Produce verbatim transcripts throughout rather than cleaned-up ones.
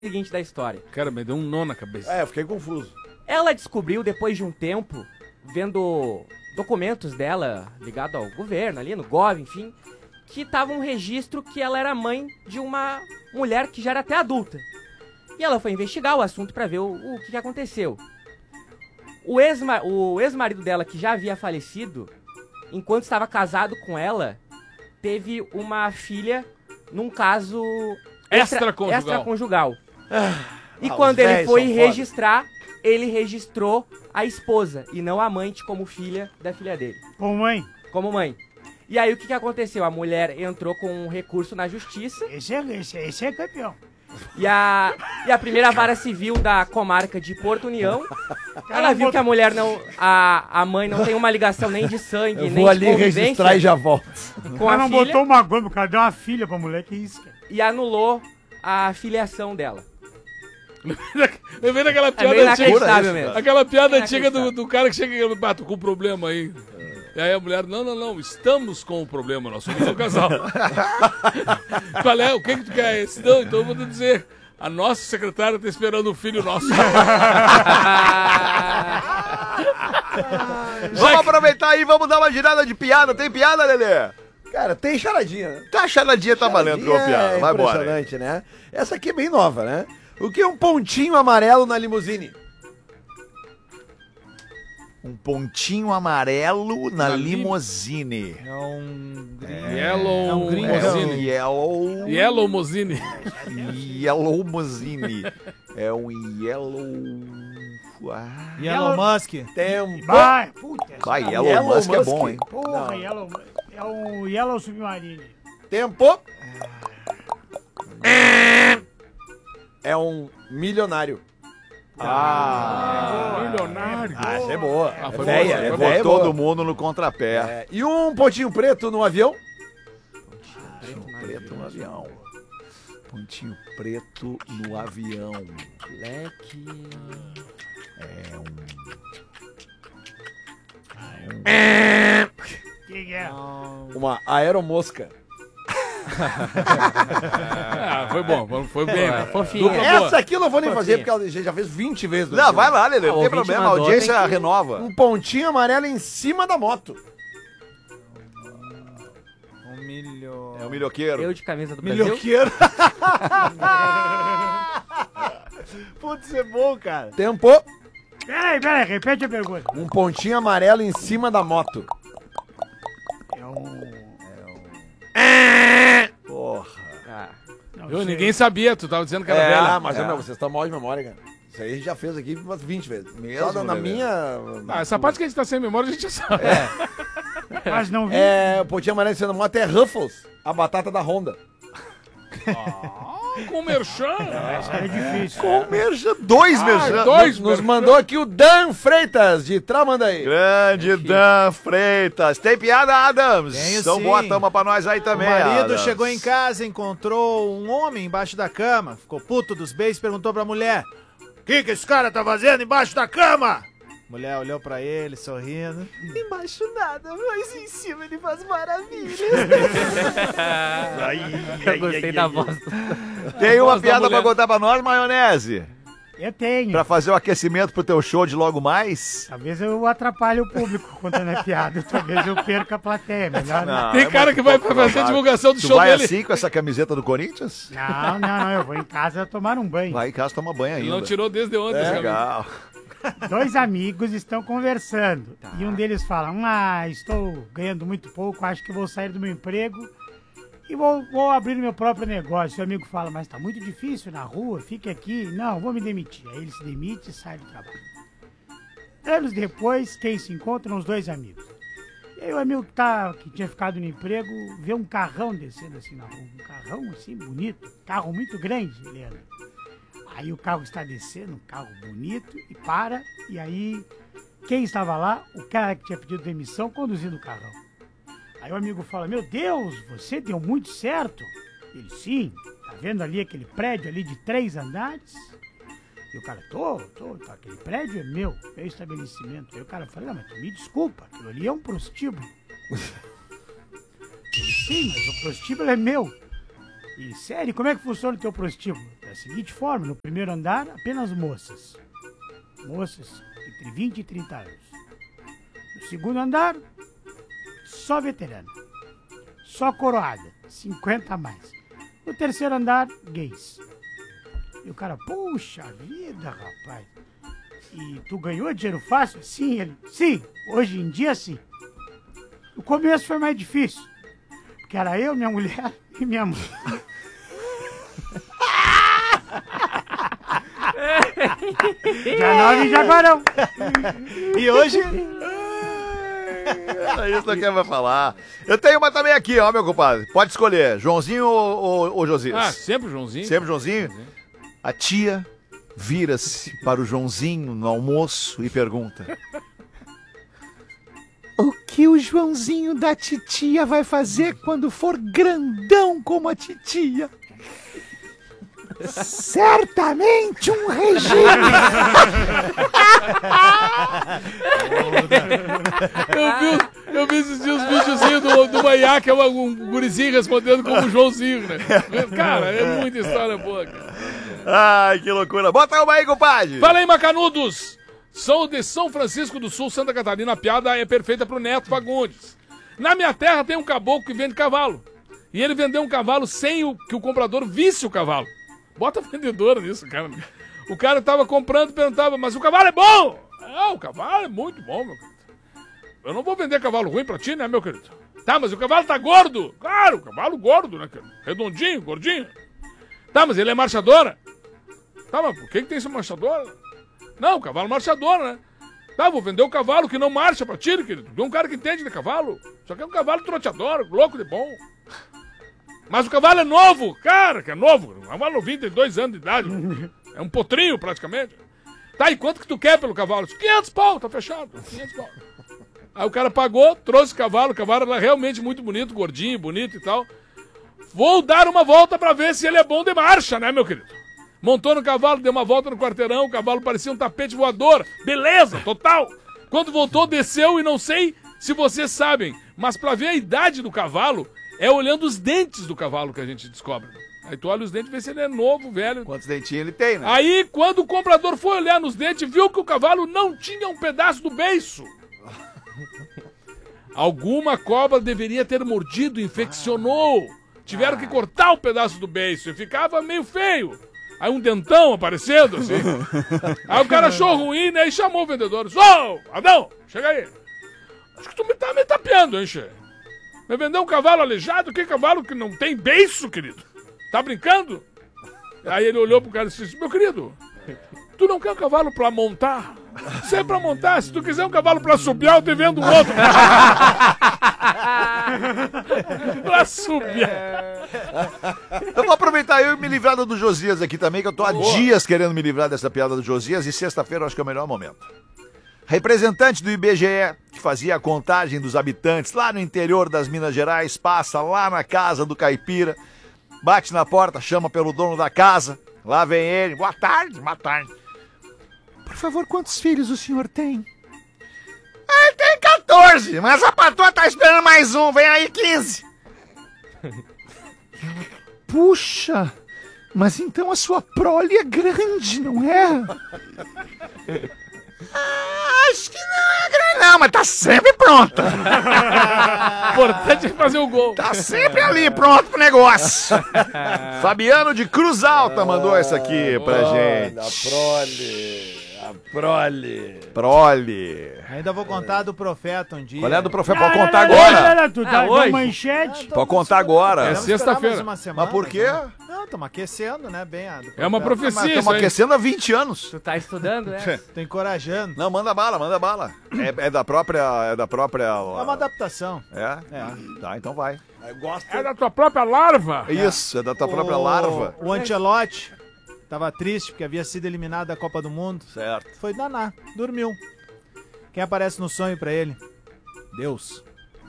seguinte da história. Cara, me deu um nó na cabeça. É, eu fiquei confuso. Ela descobriu, depois de um tempo, vendo documentos dela ligado ao governo, ali no Gov, enfim, que tava um registro que ela era mãe de uma mulher que já era até adulta. E ela foi investigar o assunto pra ver o, o que, que aconteceu. O ex-ma- o ex-marido dela, que já havia falecido, enquanto estava casado com ela, teve uma filha num caso extra- Extraconjugal. extraconjugal. E Ah, quando os ele véis foi são foda. registrar, ele registrou a esposa e não a amante como filha da filha dele, Como mãe. como mãe. E aí o que, que aconteceu? A mulher entrou com um recurso na justiça Esse é, esse, é- esse é campeão. e a, e a primeira vara civil da comarca de Porto União, ela viu que a mulher não, a, a mãe não tem uma ligação nem de sangue, Eu nem vou ali de convivência registrar e já volto. com O cara a não filha botou uma goma, o cara deu uma filha pra mulher, que isso, cara. e anulou a filiação dela. Eu vejo aquela É piada meio antiga. inacreditável mesmo. Aquela piada É antiga do, inacreditável. do cara que chega e ah, tô com um problema aí. E aí a mulher, não, não, não, estamos com o problema, nós somos um casal. Qual é? O que que tu quer? Esse? Não, então eu vou te dizer. A nossa secretária tá esperando um filho nosso. Vamos aproveitar aí, vamos dar uma girada de piada. Tem piada, Lelê? Cara, tem charadinha, né? Tá, a charadinha tá valendo com a piada. É Vai embora. impressionante, né? Essa aqui é bem nova, né? O que é um pontinho amarelo na limusine? Um pontinho amarelo na Na lim- limousine. É um... Yellow É um gringo. É um Mozine. yellow... Yellow Mozine. Yellow limousine. É um yellow... Ah. Yellow Musk. Tempo. Vai, puta. Vai, essa- Yellow, Yellow Musk é Musk. bom, hein? Porra, Yellow, é um Yellow Submarine. Tempo. É um milionário. Ah, Milionário. Ah, essa é boa. Ah, é foi velha, boa, é foi velha, é botou boa. todo mundo no contrapé. É, e um pontinho preto no avião? Pontinho preto no avião. Pontinho preto no avião. Leque... É um... Que que é? Uma aeromosca. Ah, foi bom, foi bem. Boa, né? fofinha. Dupla boa. Essa aqui eu não vou nem fazer, Fofinha. porque ela já fez vinte vezes. Não, vai lá, Lelê, Ah, não o tem ouvinte problema, a mandou, audiência tem que- renova. Um pontinho amarelo em cima da moto. Um milho... É o milhoqueiro. Eu de camisa do Brasil. Milhoqueiro. Putz, é bom, cara. Tempo. Peraí, peraí, repete a pergunta. Um pontinho amarelo em cima da moto. É um... Porra. Ah, Não Viu? sei. Ninguém sabia, tu tava dizendo que era É, velha. mas É. meu, vocês estão mal de memória, cara. Isso aí a gente já fez aqui umas vinte vezes. Mesmo, Só na Lelê? minha... Ah, essa parte que a gente tá sem memória a gente já sabe. Mas não vi. É, o pontinho amarelo em cima da moto é Ruffles, a batata da Honda. Com merchan. Essa era difícil. Com merchan, dois Ah, merchan. dois Nos mandou aqui o Dan Freitas, de Tramandaí. Grande Dan Freitas. Tem piada, Adams? Tenho Então sim. bota uma pra nós aí O também, marido Adams. chegou em casa, encontrou um homem embaixo da cama, ficou puto dos beijos e perguntou pra mulher: o que que esse cara tá fazendo embaixo da cama? Mulher olhou pra ele, sorrindo. Embaixo nada, mas em cima ele faz maravilhas. eu gostei da voz. Tem uma Voz da piada mulher. pra contar pra nós, Maionese? Eu tenho. Pra fazer o aquecimento pro teu show de logo mais? Talvez eu atrapalhe o público contando a piada. Talvez eu perca a plateia. Melhor não. Tem é cara muito que vai pouco fazer a provável. divulgação do Tu show vai dele. assim com essa camiseta do Corinthians? Não, não, não. Eu vou em casa tomar um banho. Vai em casa tomar banho Ele ainda. não tirou desde ontem. É, esse cabelo. legal. Dois amigos estão conversando. E um deles fala: Ah, estou ganhando muito pouco, acho que vou sair do meu emprego e vou, vou abrir meu próprio negócio. O amigo fala: Mas tá muito difícil na rua, fique aqui. Não, vou me demitir. Aí ele se demite e sai do trabalho. Anos depois, quem se encontra? Os dois amigos. E aí o amigo que, tá, que tinha ficado no emprego vê um carrão descendo assim na rua. Um carrão assim, bonito. Carro muito grande, ele anda. Aí o carro está descendo, um carro bonito, e para, e aí quem estava lá? O cara que tinha pedido demissão conduzindo o carrão. Aí o amigo fala: Meu Deus, você deu muito certo. Ele: Sim, tá vendo ali aquele prédio ali de três andares? E o cara: Tô, tô, tá, aquele prédio é meu, meu estabelecimento. Aí o cara fala: Não, mas tu me desculpa, aquilo ali é um prostíbulo. Ele: Sim, mas o prostíbulo é meu. E sério, como é que funciona o teu prostíbulo? da seguinte forma, no primeiro andar, apenas moças. Moças entre vinte e trinta anos. No segundo andar, só veterano. Só coroada, cinquenta a mais. No terceiro andar, gays. E o cara, puxa vida, rapaz. E tu ganhou dinheiro fácil? Sim, ele. Sim, hoje em dia sim. No começo foi mais difícil. Porque era eu, minha mulher e minha mãe. Dia nove de Jaguarão. E hoje... Era isso que eu ia falar. Eu tenho uma também aqui, ó, meu compadre. Pode escolher, Joãozinho ou, ou, ou Josias? Ah, sempre o Joãozinho. Sempre Joãozinho? A tia vira-se para o Joãozinho no almoço e pergunta: o que o Joãozinho da titia vai fazer quando for grandão como a titia? Certamente um regime. Eu vi, eu vi esses dias os videozinhos do, do Manhá, que é uma, um gurizinho respondendo como o Joãozinho, né? Cara, é muita história boa, cara. Ai, que loucura. Bota uma aí, compadre. Fala aí, macanudos! Sou de São Francisco do Sul, Santa Catarina. A piada é perfeita pro Neto Fagundes. Na minha terra tem um caboclo que vende cavalo. E ele vendeu um cavalo sem o, que o comprador visse o cavalo. Bota vendedora nisso, cara. O cara tava comprando e perguntava, mas o cavalo é bom? Ah, o cavalo é muito bom, meu querido. Eu não vou vender cavalo ruim pra ti, né, meu querido? Tá, mas o cavalo tá gordo. Claro, o cavalo gordo, né, cara? Redondinho, gordinho. Tá, mas ele é marchadora. Tá, mas por que que tem esse marchador? Não, o cavalo marchador, né? Tá, vou vender o cavalo que não marcha pra ti, querido. Tu é um cara que entende de cavalo. Só que é um cavalo troteador, louco de bom. Mas o cavalo é novo, cara, que é novo. O cavalo novinho tem dois anos de idade. É um potrinho, praticamente. Tá, e quanto que tu quer pelo cavalo? quinhentos pau, tá fechado. quinhentos pau. Aí o cara pagou, trouxe o cavalo. O cavalo era realmente muito bonito, gordinho, bonito e tal. Vou dar uma volta pra ver se ele é bom de marcha, né, meu querido? Montou no cavalo, deu uma volta no quarteirão. O cavalo parecia um tapete voador. Beleza, total. Quando voltou, desceu e não sei se vocês sabem, mas pra ver a idade do cavalo... É olhando os dentes do cavalo que a gente descobre. Aí tu olha os dentes e vê se ele é novo, velho. Quantos dentinhos ele tem, né? Aí, quando o comprador foi olhar nos dentes, viu que o cavalo não tinha um pedaço do beiço. Alguma cobra deveria ter mordido, infeccionou. Tiveram que cortar o pedaço do beiço e ficava meio feio. Aí um dentão aparecendo, assim. Aí o cara achou ruim, né? E chamou o vendedor. Ô, Adão, chega aí. Acho que tu me tá me tapeando, hein, che? Vai vender um cavalo aleijado? Que cavalo que não tem beiço, querido? Tá brincando? Aí ele olhou pro cara e disse, meu querido, tu não quer um cavalo pra montar? Se é pra montar, se tu quiser um cavalo pra subiar, eu te vendo um outro. Pra subiar. Eu vou aproveitar eu e me livrar do Josias aqui também, que eu tô há dias querendo me livrar dessa piada do Josias, e sexta-feira eu acho que é o melhor momento. Representante do I B G E, que fazia a contagem dos habitantes lá no interior das Minas Gerais, passa lá na casa do caipira, bate na porta, chama pelo dono da casa, lá vem ele, boa tarde, boa tarde. Por favor, quantos filhos o senhor tem? Ele tem quatorze, mas a patroa tá esperando mais um, vem aí quinze. Puxa, mas então a sua prole é grande, não é? Ah, acho que não é grande não, mas tá sempre pronta. Importante é fazer o gol. Tá sempre ali, pronto pro negócio. Fabiano de Cruz Alta mandou essa aqui pra gente. A prole, a prole. Prole. Ainda vou contar do profeta um dia. Qual é a do profeta? Pode Não, contar não, não, agora. não, não, tu Ah, tá hoje? dando manchete. Pode contar agora. É Vamos esperar sexta-feira. mais uma semana, Mas por quê? né? Não, estamos aquecendo, né? Bem a do É uma profeta. Mas profecia isso estamos aí. aquecendo há vinte anos. Tu tá estudando, né? Tô encorajando. Não, manda bala, manda bala. É, é da própria... É da própria... É uma adaptação. É? É. Tá, então vai. Eu gosto. É da tua própria larva. Isso, é da tua própria O- larva. O Ancelotti tava triste porque havia sido eliminado da Copa do Mundo. Certo. Foi danar, dormiu. Quem aparece no sonho pra ele? Deus.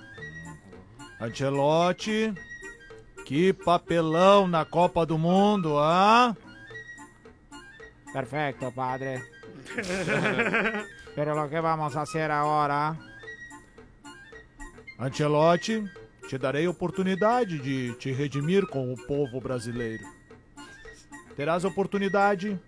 Ancelotti, que papelão na Copa do Mundo, hã? Perfeito, padre. Pero lo que vamos a hacer ahora? Ancelotti, te darei oportunidade de te redimir com o povo brasileiro. terás a oportunidade